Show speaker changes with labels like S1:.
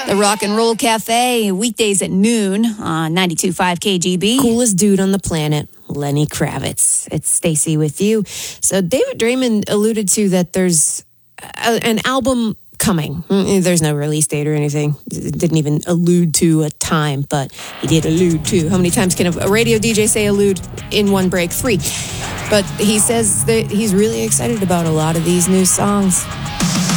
S1: The Rock and Roll Cafe, weekdays at noon on 92.5 KGB.
S2: Coolest dude on the planet, Lenny Kravitz. It's Stacey with you. So David Draymond alluded to that there's an album coming. There's no release date or anything. It didn't even allude to a time, but he did allude to. How many times can a radio DJ say allude in one break? 3. But he says that he's really excited about a lot of these new songs.